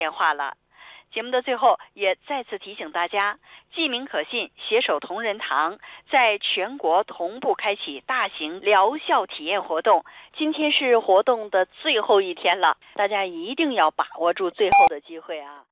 电话了。节目的最后也再次提醒大家，记名可信，携手同仁堂在全国同步开启大型疗效体验活动。今天是活动的最后一天了，大家一定要把握住最后的机会啊！